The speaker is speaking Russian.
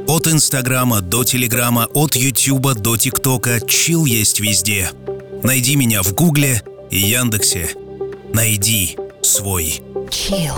От Инстаграма до Телеграма, от Ютуба до ТикТока, чил есть везде. Найди меня в Гугле и Яндексе. Найди свой Chill.